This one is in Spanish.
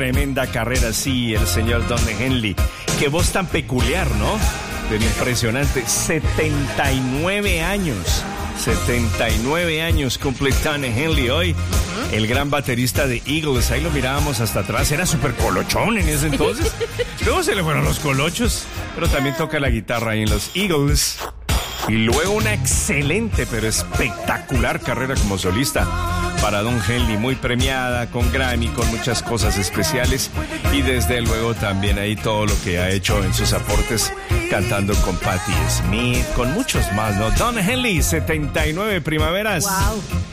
Tremenda carrera, sí, el señor Don Henley. Qué voz tan peculiar, ¿no? Pero impresionante. 79 años. 79 años cumple Don Henley hoy. El gran baterista de Eagles. Ahí lo mirábamos hasta atrás. Era súper colochón en ese entonces. Luego se le fueron los colochos. Pero también toca la guitarra ahí en los Eagles. Y luego una excelente, pero espectacular carrera como solista para Don Henley, muy premiada, con Grammy, con muchas cosas especiales. Y desde luego también ahí todo lo que ha hecho en sus aportes, cantando con Patti Smith, con muchos más, ¿no? Don Henley, 79 primaveras. Wow.